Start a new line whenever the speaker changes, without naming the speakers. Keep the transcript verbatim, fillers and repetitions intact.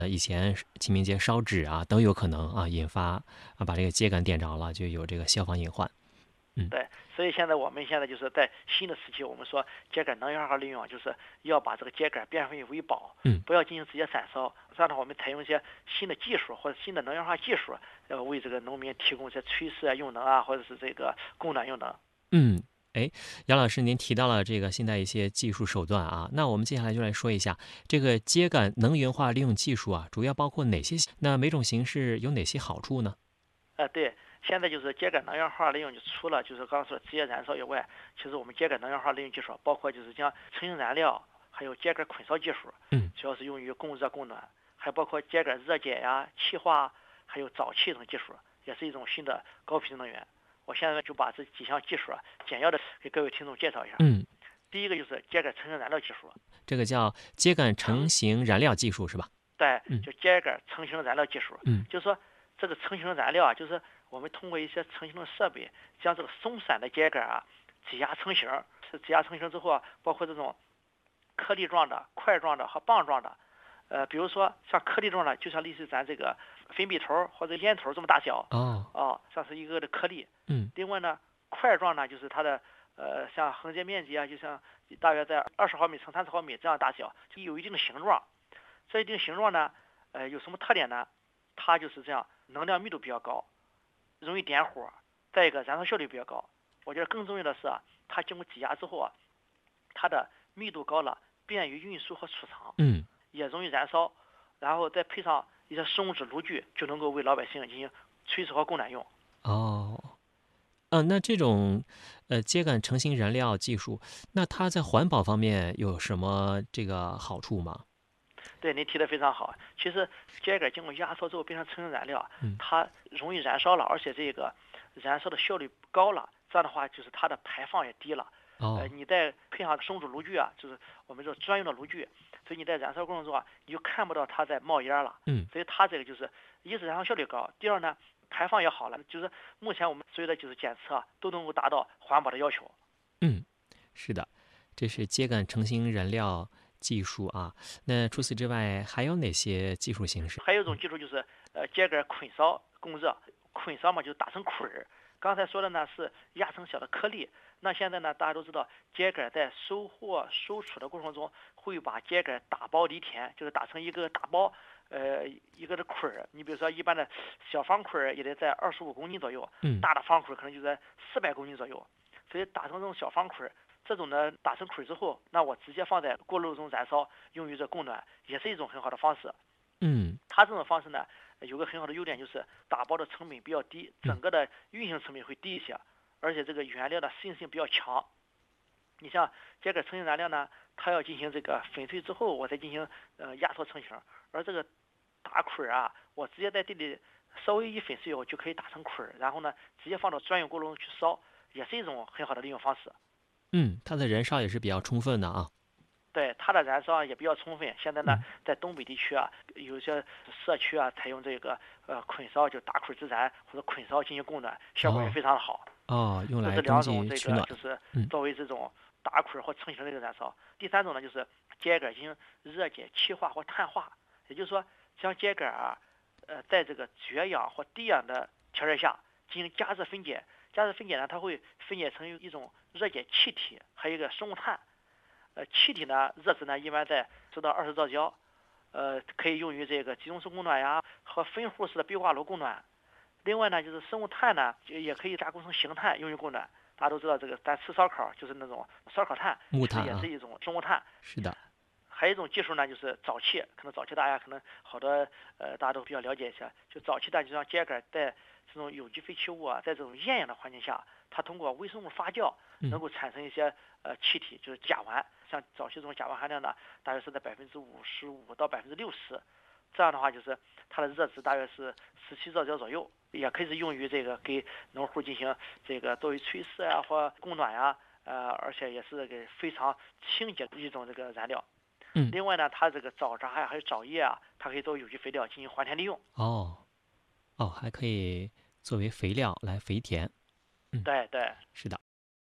呃，以前清明节烧纸啊，都有可能啊引发啊把这个秸秆点着了，就有这个消防隐患。嗯
对，所以现在我们现在就是在新的时期，我们说秸秆能源化利用，就是要把这个秸秆变废为宝，
嗯
不要进行直接燃烧。这样的话，我们采用一些新的技术或者新的能源化技术，呃，为这个农民提供一些炊事啊用能啊，或者是这个供暖用能。
嗯。哎，杨老师，您提到了这个现在一些技术手段啊，那我们接下来就来说一下这个秸秆能源化利用技术啊，主要包括哪些？那每种形式有哪些好处呢？
呃，对，现在就是秸秆能源化利用，就除了就是刚刚说的直接燃烧以外，其实我们秸秆能源化利用技术包括就是像成型燃料，还有秸秆捆烧技术，
嗯。
主要是用于供热供暖，还包括秸秆热解呀、气化，还有沼气等技术，也是一种新的高品质能源。我现在就把这几项技术啊，简要的给各位听众介绍一下。
嗯，
第一个就是秸秆成型燃料技术，
这个叫秸秆成
成
型燃料技术是吧？
对，
嗯
就秸秆成型燃料技术，
嗯。
就是说这个成型燃料啊，就是我们通过一些成型的设备，将这个松散的秸秆啊挤压成型，是挤压成型之后啊，包括这种颗粒状的、块状的和棒状的，呃，比如说像颗粒状的，就像类似于咱这个粉笔头或者烟头这么大小，
哦。
啊，像是一个个的颗粒。
嗯。
另外呢，块状呢，就是它的呃，像横截面积啊，就像大约在二十毫米乘三十毫米这样大小，就有一定的形状。这一定形状呢，呃，有什么特点呢？它就是这样，能量密度比较高，容易点火，再一个燃烧效率比较高。我觉得更重要的是啊，它经过挤压之后啊，它的密度高了，便于运输和储藏，
嗯。
也容易燃烧，然后再配上一些生物质炉具，就能够为老百姓进行炊事和供暖用。
哦。嗯，那这种呃秸秆成型燃料技术，那它在环保方面有什么这个好处吗？
对，您提的非常好。其实秸秆经过压缩之后变成成型燃料，
嗯。
它容易燃烧了，而且这个燃烧的效率高了。这样的话，就是它的排放也低了。呃，
哦。
你再配上生物炉具啊，就是我们说专用的炉具，所以你在燃烧过程中啊，你就看不到它在冒烟了。
嗯。
所以它这个就是一是燃烧效率高，第二呢排放也好了。就是目前我们所有的就是检测啊都能够达到环保的要求。
嗯，是的，这是秸秆成型燃料技术啊。那除此之外还有哪些技术形式？
还有一种技术就是呃秸秆捆烧供热，捆烧嘛就打成捆儿。刚才说的呢是压成小的颗粒，那现在呢大家都知道秸秆在收获收储的过程中会把秸秆打包犁田，就是打成一个大包，呃一个的捆儿。你比如说一般的小方捆儿也得在二十五公斤左右，
嗯。
大的方捆儿可能就在四百公斤左右。所以打成这种小方捆儿，这种呢打成捆儿之后，那我直接放在锅炉中燃烧，用于这供暖，也是一种很好的方式。
嗯。
它这种方式呢，有个很好的优点就是打包的成本比较低，整
嗯。
个的运行成本会低一些，而且这个原料的适应性比较强。你像这个成型燃料呢，它要进行这个粉碎之后，我再进行呃压缩成型，而这个打捆儿啊，我直接在地里稍微一粉碎以后就可以打成捆儿，然后呢直接放到专用锅炉中去烧，也是一种很好的利用方式。
嗯，它的燃烧也是比较充分的啊。
对，它的燃烧也比较充分。现在呢，
嗯。
在东北地区啊，有些社区啊，采用这个呃捆烧，就打捆自燃或者捆烧进行供暖，效果也
哦。
非常的好。
哦，用
这是
来冬
两种这
季取暖。
个就是
嗯。
作为这种打捆或成型的一个燃烧。第三种呢，就是秸秆进行热解、气化或碳化，也就是说将秸秆啊，呃，在这个绝氧或低氧的条件下进行加热分解。加热分解呢，它会分解成一种热解气体，还有一个生物炭。呃，气体呢，热值呢一般在十到二十兆焦，呃，可以用于这个集中式供暖呀和分户式的壁挂炉供暖。另外呢，就是生物炭呢，也可以加工成形炭用于供暖。大家都知道这个咱吃烧烤就是那种烧烤炭，其实
木炭啊。
也是一种生物炭。
是的。
还有一种技术呢，就是沼气，可能沼气大家可能好多呃大家都比较了解一下。就沼气呢，就让秸秆在这种有机废弃物啊，在这种厌氧的环境下，它通过微生物发酵，能
嗯。
够产生一些呃气体，就是甲烷。像沼气这种甲烷含量呢，大约是在百分之五十五到百分之六十。这样的话，就是它的热值大约是十七兆焦左右，也可以是用于这个给农户进行这个作为炊事啊或供暖呀、呃，而且也是给非常清洁的一种这个燃料。
嗯。
另外呢，它这个沼渣呀还有沼液啊，它可以作为有机肥料进行还田利用。
哦。哦，还可以作为肥料来肥田。嗯。
对对。
是的。